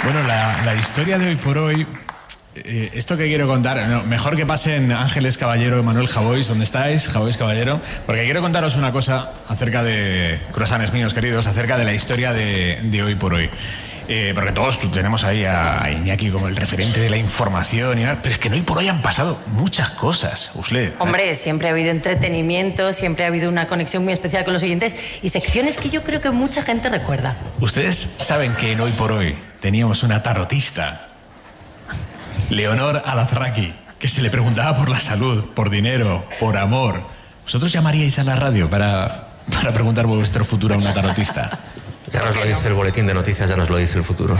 Bueno, la historia de hoy por hoy, esto que quiero contar, no, mejor que pasen Ángeles Caballero y Manuel Javois, ¿dónde estáis? Javois Caballero, porque quiero contaros una cosa acerca de, croissants míos queridos, acerca de la historia de hoy por hoy. Porque todos tenemos ahí a Iñaki como el referente de la información y nada, pero es que hoy por hoy han pasado muchas cosas, Usle. Hombre, siempre ha habido entretenimiento, siempre ha habido una conexión muy especial con los oyentes y secciones que yo creo que mucha gente recuerda. Ustedes saben que en Hoy por Hoy teníamos una tarotista, Leonor Alazraqui, que se le preguntaba por la salud, por dinero, por amor. ¿Vosotros llamaríais a la radio para preguntar por vuestro futuro a una tarotista? Ya nos lo dice el boletín de noticias, ya nos lo dice el futuro.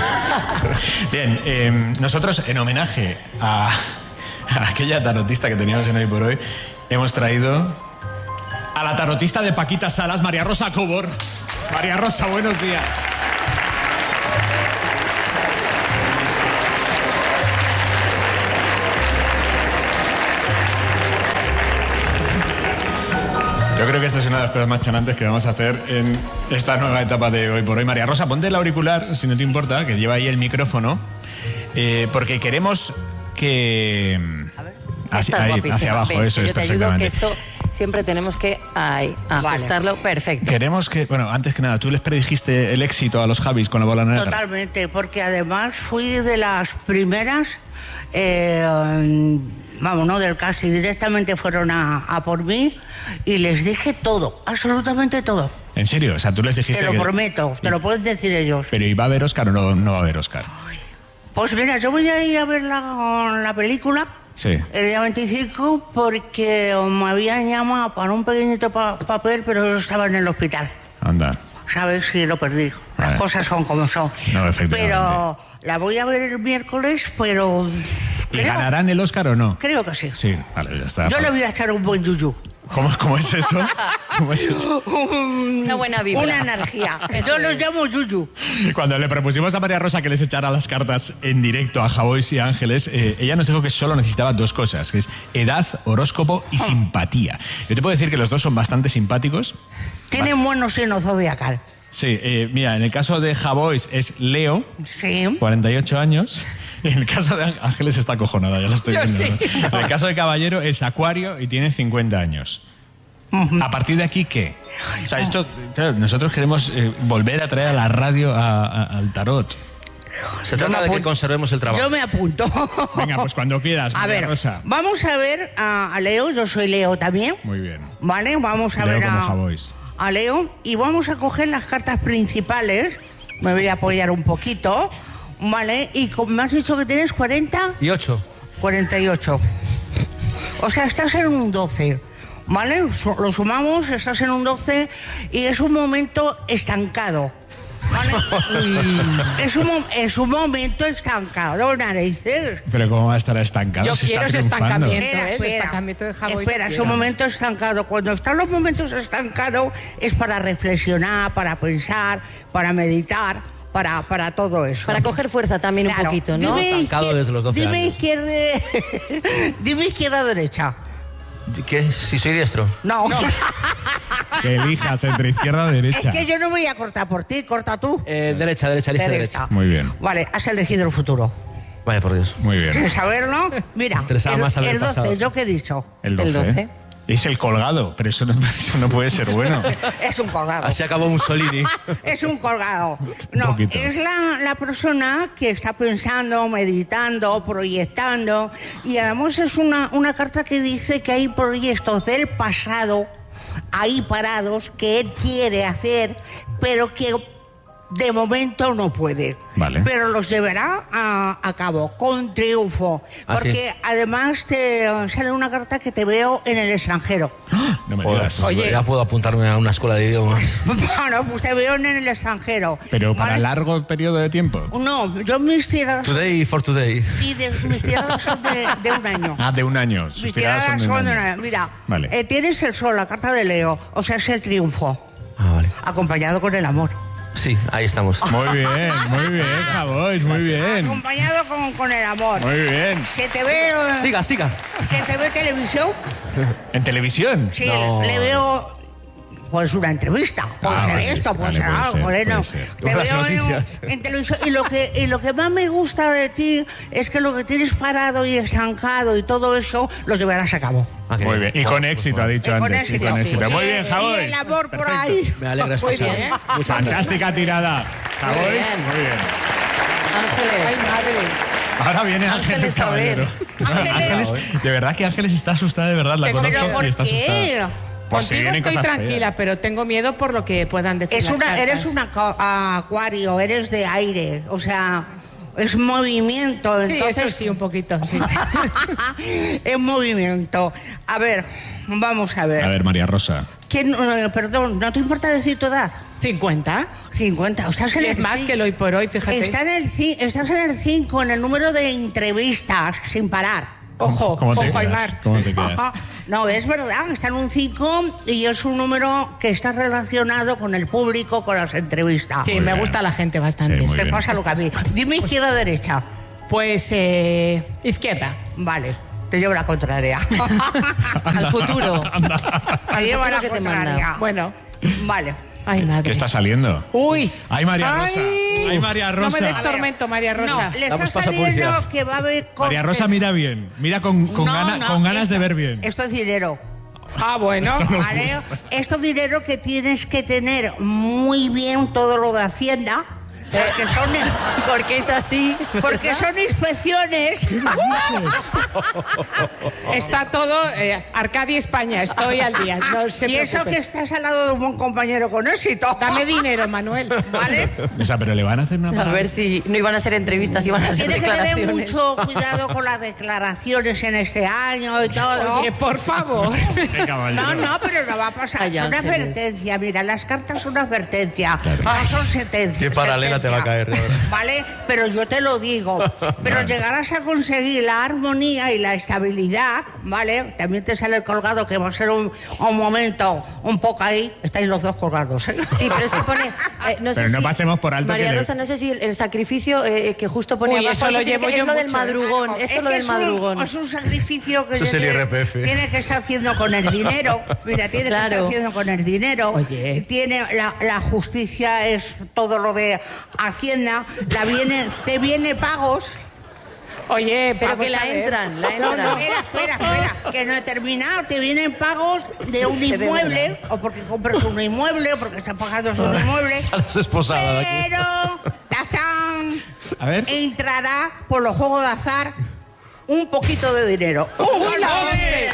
Bien, nosotros en homenaje a aquella tarotista que teníamos en Hoy por Hoy, hemos traído a la tarotista de Paquita Salas, María Rosa Cobor. María Rosa, buenos días. Yo creo que esta es una de las cosas más chanantes que vamos a hacer en esta nueva etapa de Hoy por Hoy. María Rosa, ponte el auricular, si no te importa, que lleva ahí el micrófono, porque queremos que... hacia abajo, ven, eso es, yo te ayudo, perfectamente. que esto siempre tenemos que ajustarlo perfecto. Queremos que, bueno, antes que nada, tú les predijiste el éxito a los Javis con la bola negra. Totalmente, porque además fui de las primeras... vamos, no del casting, directamente fueron a por mí y les dije todo, absolutamente todo. ¿En serio? O sea, tú les dijiste Te lo prometo, te lo pueden decir ellos. ¿Pero iba a haber Oscar o no va a haber Oscar? Pues mira, yo voy a ir a ver la película Sí. el día 25 porque me habían llamado para un pequeñito papel, pero yo estaba en el hospital. Anda. ¿Sabes? Sí, lo perdí. Las Vale. cosas son como son. No, efectivamente. Pero la voy a ver el miércoles, pero... ¿Y ganarán el Oscar o no? Creo que sí. Sí, vale, ya está. Yo le voy a echar un buen yuyu. ¿Cómo es eso? ¿Cómo es eso? Una buena vibra. Una energía. Eso Yo es. los llamo yuyu. Cuando le propusimos a María Rosa que les echara las cartas en directo a Javois y a Ángeles, ella nos dijo que solo necesitaba dos cosas, que es edad, horóscopo y simpatía. Yo te puedo decir que los dos son bastante simpáticos. Tienen buenos signos zodiacal. Sí, mira, en el caso de Javois es Leo, Sí. 48 años. En el caso de Ángeles está acojonada, ya lo estoy Yo viendo. sí. ¿No? En el caso de Caballero es Acuario y tiene 50 años. ¿A partir de aquí qué? O sea, esto, claro, nosotros queremos volver a traer a la radio al tarot. Se trata de que conservemos el trabajo. Yo me apunto. Venga, pues cuando quieras, A María ver, Rosa. vamos a ver a Leo. Yo soy Leo también. Muy bien. ¿Vale? Vamos a Leo ver como Javois. a Leo y vamos a coger las cartas principales. Me voy a apoyar un poquito. ¿Vale? Y me has dicho que tienes 40... Y 8. 48. O sea, estás en un 12. ¿Vale? Lo sumamos, estás en un 12 y es un momento estancado. ¿Vale? es un momento estancado, narices. Pero ¿cómo va a estar estancado? Yo Si está quiero ese triunfando. estancamiento. El estancamiento de Javois. Espera, es un momento estancado. Cuando están los momentos estancados es para reflexionar, para pensar, para meditar, para todo eso. Para coger fuerza también un poquito, ¿no? Estancado desde los 12 dime años. Dime izquierda o derecha. ¿Qué? Si soy diestro. No. Que elijas entre izquierda o derecha. Es que yo no voy a cortar por ti, corta tú. Derecha, elige derecha. Muy bien, Vale, has elegido el futuro. Vaya por Dios. muy bien. ¿Quieres saberlo? Mira, Interesaba más saber el el 12, pasado. ¿yo qué he dicho? El 12. El 12. Es el colgado, pero eso no puede ser bueno. Es un colgado. Así acabó Mussolini. Es un colgado. No, poquito. es la persona que está pensando, meditando, proyectando. Y además es una carta que dice que hay proyectos del pasado ahí parados que él quiere hacer, pero que de momento no puede. Vale. Pero los llevará a cabo con triunfo. ¿Ah, Porque sí? además te sale una carta que te veo en el extranjero. No me Joder, digas. pues Oye. ya puedo apuntarme a una escuela de idiomas. Bueno, pues te veo en el extranjero. Pero para ¿vale? largo periodo de tiempo. No, yo mis tiradas Today for today. mis tiradas son de un año. Ah, de un año. Sus Mis tiradas tiradas son son de de un un año. año. Mira, Vale. tienes el sol, la carta de Leo, o sea, es el triunfo, Ah, vale. acompañado con el amor. Sí, ahí estamos. Muy bien, Javois, muy bien. Acompañado con el amor. Muy bien. ¿Se te ve, Siga. ¿se te ve televisión? ¿En televisión? Sí, No. le veo puede ser una entrevista, puede ser vale, esto, sí, puede vale, ser algo, puede bueno. ser. Te Como las veo noticias. en televisión. Y lo que más me gusta de ti es que lo que tienes parado y estancado y todo eso lo llevarás a cabo. Ah, qué Muy bien. Y Bueno, con pues éxito, ha bueno. dicho Y con antes. éxito. Con éxito. Sí. Muy bien, Y Javois. el amor por Perfecto. ahí. Me alegra Muy escuchar. bien. Fantástica tirada. Javois. bien. Muy bien. Ángeles. Ahora viene Ángeles Ángeles, a ver. Caballero. Ángeles, de verdad que Ángeles está asustada, de verdad. La Tengo conozco miedo, y ¿Por está qué? asustada. Pues si Contigo vienen estoy cosas tranquila, feas. pero tengo miedo por lo que puedan decir las cartas. Eres un acuario, eres de aire, o sea, es movimiento. Sí, Entonces, eso sí, un poquito, sí. es movimiento. A ver, vamos a ver. A ver, María Rosa. Perdón, ¿no te importa decir tu edad? 50. 50. Estás en Y es el más ci- que el hoy por hoy, fíjate. Estás en el 5, en el número de entrevistas, sin parar. Ojo, ¿Cómo te ojo, quedas? Aymar. ¿Cómo te quedas? No, es verdad, está en un 5 y es un número que está relacionado con el público, con las entrevistas. Sí, Muy me bien. gusta la gente bastante. Sí, muy Te bien. pasa lo que a mí. Dime izquierda o derecha. Pues, izquierda. Vale, te llevo la contraria. Al futuro. Te llevo futuro la que te contraria. manda. Bueno. Vale. Ay, madre. ¿Qué está saliendo? Uy. Ay, María Rosa. Ay. Ay, María No me Rosa. des tormento, María No, Rosa. le Damos está paso a saliendo publicidad. que va a haber María Rosa, mira bien. Mira con ganas de ver bien. Esto es dinero. Ah, bueno. ¿Vale? Esto es dinero que tienes que tener muy bien todo lo de Hacienda. Porque es así. Porque son inspecciones. Está todo, Arcadia España, estoy al día. No se Y eso preocupe. que estás al lado de un buen compañero con éxito. Dame dinero, Manuel. ¿Vale? O sea, pero le van a hacer una A parada. ver si no iban a ser entrevistas, iban a ser Tienes que tener declaraciones. mucho cuidado con las declaraciones en este año y todo. Oye, por favor. Venga, Caballero. No, pero no va a pasar. Ay, Es una Ángeles. advertencia. Mira, las cartas son una advertencia. No son sentencias. Qué paralela te va a caer ahora. ¿Vale? Pero yo te lo digo. Pero llegarás a conseguir la armonía y la estabilidad, ¿vale? También te sale el colgado, que va a ser un momento un poco ahí. Estáis los dos colgados, ¿eh? Sí, pero es que pone. No sé Pero no si- pasemos por alto María que le- Rosa, no sé si el sacrificio que justo pone Uy, abajo. eso lo tiene llevo que- yo es lo del mucho. madrugón. Claro, Esto es lo que del madrugón. Es un sacrificio que Eso es el IRPF. tiene que estar haciendo con el dinero. Mira, tiene que estar Claro. haciendo con el dinero. Oye. Tiene la justicia, es todo lo de Hacienda. Te viene pagos. Oye, Pero vamos que a la ver. entran, la No, entran. no. Espera, que no he terminado. Te vienen pagos de un Que de inmueble, o porque compras un inmueble, o porque estás pagando un inmueble. Sales esposada de aquí. Pero, ¡tachán! A ver. Entrará por los juegos de azar un poquito de dinero. Uy, la once.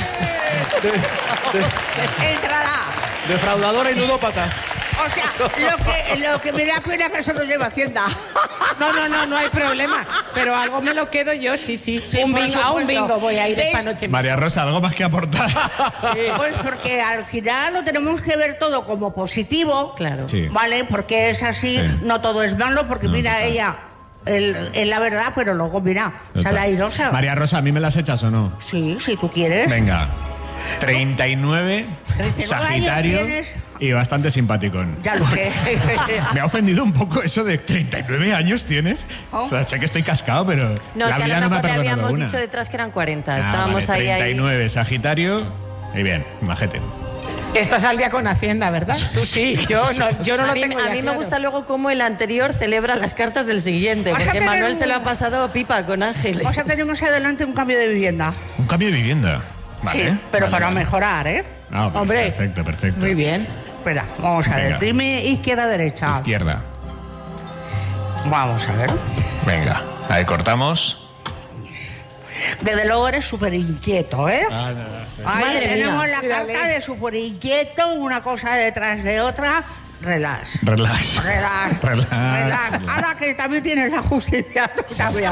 Entrará. Defraudadora y ludópata. O sea, lo que me da pena es que eso lo lleva Hacienda. No hay problema. Pero algo me lo quedo yo, sí. por A un supuesto. bingo voy a ir ¿Ves? esta noche. María Rosa, ¿algo más que aportar? Pues porque al final lo tenemos que ver todo como positivo. Claro. Sí. ¿Vale? Porque es así, Sí. no todo es malo, porque No, mira, total. ella es la verdad, pero luego mira, sale airosa. María Rosa, ¿a mí me las echas o no? Sí, si tú quieres. Venga. 39, 39 Sagitario años tienes. y bastante simpaticón. Ya lo sé. Me ha ofendido un poco eso de 39 años tienes. Oh. O sea, sé que estoy cascado, pero No, es la que a vida lo no me ha mejor le perdonado habíamos una. dicho detrás que eran 40. Ah, Estábamos vale, ahí. 39, Sagitario. Y bien, majete. Estás al día con Hacienda, ¿verdad? Tú sí, yo no lo A mí, tengo a ya mí me claro. gusta luego cómo el anterior celebra las cartas del siguiente, Vas a porque tener Manuel un- se lo ha pasado pipa con Ángeles. O sea, tenemos adelante un cambio de vivienda. Un cambio de vivienda. Vale. Sí, pero vale, para vale. mejorar, ¿eh? Ah, Hombre. Perfecto. Muy bien. Espera, vamos a ver. Venga. Dime izquierda, derecha. Izquierda. Vamos a ver. Venga, ahí cortamos. Desde luego eres súper inquieto, ¿eh? Ah, Ahí Madre tenemos mía. la Mírale. carta de súper inquieto, una cosa detrás de otra. Relax. Relax. Relax. Relax. Ahora que también tienes la justicia, tú también.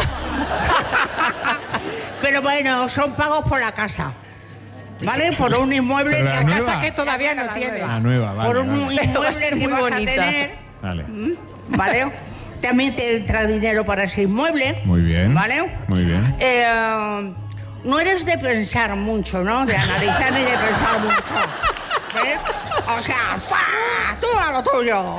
Pero bueno, son pagos por la casa. ¿Vale? Por un inmueble Pero que la nueva. Casa que todavía no tienes. La nueva, vale. por un vale. Va a inmueble ser que muy vas bonita. a tener. Vale. ¿Vale? También te entra dinero para ese inmueble. Muy bien. ¿Vale? Muy bien. No eres de pensar mucho, ¿no? De analizar ni de pensar mucho. ¿Eh? O sea, ¡fua! Tú a lo tuyo.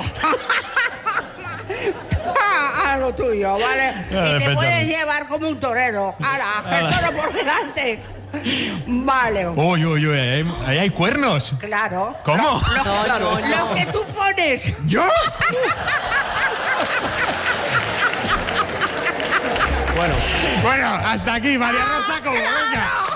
A lo tuyo, ¿vale? Ya, Y te pensamos. puedes llevar como un torero. ¡Hala! ¡El toro por delante! Vale. Uy, uy, uy, ahí hay cuernos. Claro. ¿Cómo? Lo que tú pones. ¿Yo? Bueno, hasta aquí, María Rosa, como venga.